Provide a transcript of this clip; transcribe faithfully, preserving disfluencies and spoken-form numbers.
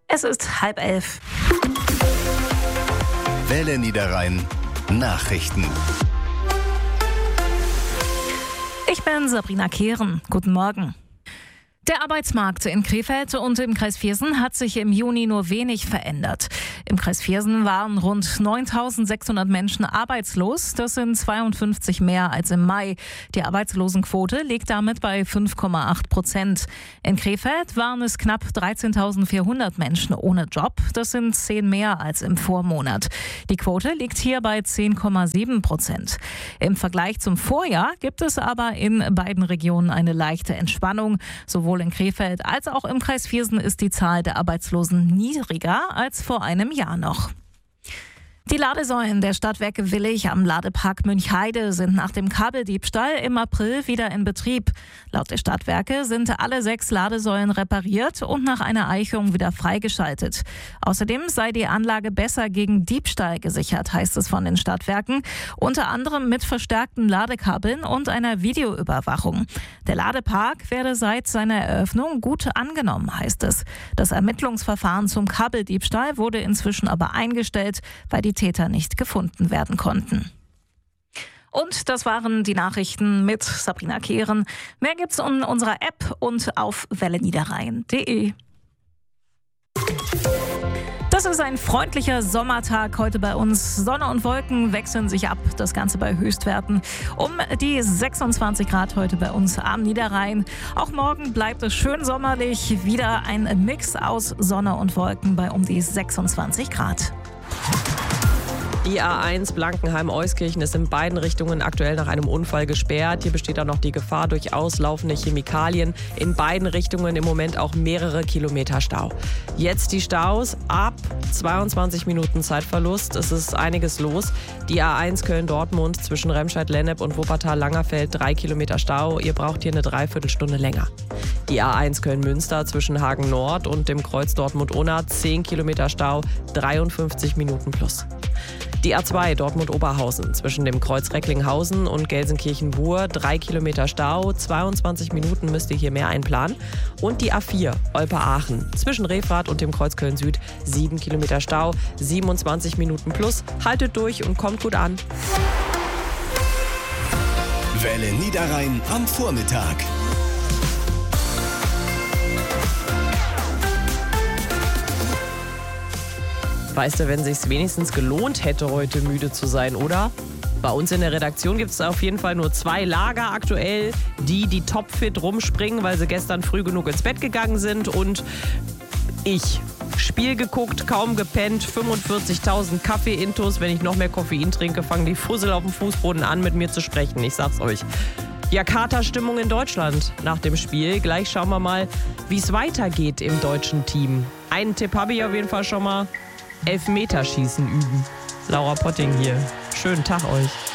Es ist halb elf. Welle Niederrhein Nachrichten. Ich bin Sabrina Kehren. Guten Morgen. Der Arbeitsmarkt in Krefeld und im Kreis Viersen hat sich im Juni nur wenig verändert. Im Kreis Viersen waren rund neuntausendsechshundert Menschen arbeitslos. Das sind zweiundfünfzig mehr als im Mai. Die Arbeitslosenquote liegt damit bei fünf Komma acht Prozent. In Krefeld waren es knapp dreizehntausendvierhundert Menschen ohne Job. Das sind zehn mehr als im Vormonat. Die Quote liegt hier bei zehn Komma sieben Prozent. Im Vergleich zum Vorjahr gibt es aber in beiden Regionen eine leichte Entspannung. Sowohl in Krefeld als auch im Kreis Viersen ist die Zahl der Arbeitslosen niedriger als vor einem Jahr noch. Die Ladesäulen der Stadtwerke Willich am Ladepark Münchheide sind nach dem Kabeldiebstahl im April wieder in Betrieb. Laut der Stadtwerke sind alle sechs Ladesäulen repariert und nach einer Eichung wieder freigeschaltet. Außerdem sei die Anlage besser gegen Diebstahl gesichert, heißt es von den Stadtwerken, unter anderem mit verstärkten Ladekabeln und einer Videoüberwachung. Der Ladepark werde seit seiner Eröffnung gut angenommen, heißt es. Das Ermittlungsverfahren zum Kabeldiebstahl wurde inzwischen aber eingestellt, weil die Täter nicht gefunden werden konnten. Und das waren die Nachrichten mit Sabrina Kehren. Mehr gibt's in unserer App und auf welle niederrhein punkt de. Das ist ein freundlicher Sommertag heute bei uns. Sonne und Wolken wechseln sich ab, das Ganze bei Höchstwerten um die sechsundzwanzig Grad heute bei uns am Niederrhein. Auch morgen bleibt es schön sommerlich, wieder ein Mix aus Sonne und Wolken bei um die sechsundzwanzig Grad. Die A eins Blankenheim-Euskirchen ist in beiden Richtungen aktuell nach einem Unfall gesperrt. Hier besteht auch noch die Gefahr durch auslaufende Chemikalien. In beiden Richtungen im Moment auch mehrere Kilometer Stau. Jetzt die Staus ab zweiundzwanzig Minuten Zeitverlust. Es ist einiges los. Die A eins Köln-Dortmund zwischen Remscheid-Lennep und Wuppertal-Langerfeld drei Kilometer Stau. Ihr braucht hier eine Dreiviertelstunde länger. Die A eins Köln-Münster zwischen Hagen-Nord und dem Kreuz Dortmund-Unna zehn Kilometer Stau, dreiundfünfzig Minuten plus. Die A zwei Dortmund-Oberhausen zwischen dem Kreuz Recklinghausen und Gelsenkirchen-Buhr drei Kilometer Stau, zweiundzwanzig Minuten müsst ihr hier mehr einplanen. Und die A vier Olpe-Aachen zwischen Refrath und dem Kreuz Köln-Süd sieben Kilometer Stau, siebenundzwanzig Minuten plus. Haltet durch und kommt gut an. Welle Niederrhein am Vormittag. Weißt du, wenn sich's wenigstens gelohnt hätte, heute müde zu sein, oder? Bei uns in der Redaktion gibt es auf jeden Fall nur zwei Lager aktuell. Die, die topfit rumspringen, weil sie gestern früh genug ins Bett gegangen sind. Und ich. Spiel geguckt, kaum gepennt, fünfundvierzigtausend Kaffee-Intos. Wenn ich noch mehr Koffein trinke, fangen die Fussel auf dem Fußboden an, mit mir zu sprechen. Ich sag's euch. Ja, Katerstimmung in Deutschland nach dem Spiel. Gleich schauen wir mal, wie es weitergeht im deutschen Team. Einen Tipp habe ich auf jeden Fall schon mal. Elfmeterschießen üben. Laura Potting hier. Schönen Tag euch.